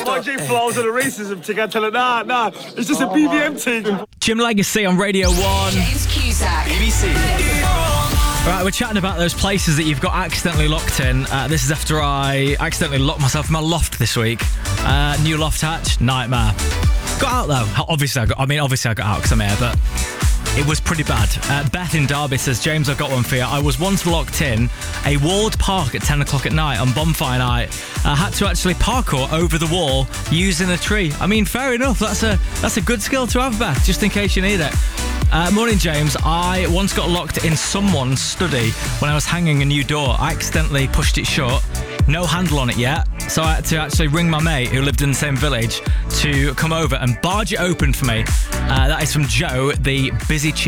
YG flows and the racism thing. I tell her, nah, it's just a BBM thing. Jim Legacy on Radio 1. James Cusack. BBC. Right, we're chatting about those places that you've got accidentally locked in. This is after I accidentally locked myself in my loft this week. New loft hatch, nightmare. Got out though. Obviously I got out because I'm here, but it was pretty bad. Beth in Derby says, James, I've got one for you. I was once locked in a walled park at 10 o'clock at night on bonfire night. I had to actually parkour over the wall using a tree. I mean, fair enough. That's a good skill to have, Beth, just in case you need it. Morning, James. I once got locked in someone's study when I was hanging a new door. I accidentally pushed it shut. No handle on it yet, so I had to actually ring my mate who lived in the same village to come over and barge it open for me. That is from Joe, the busy chief.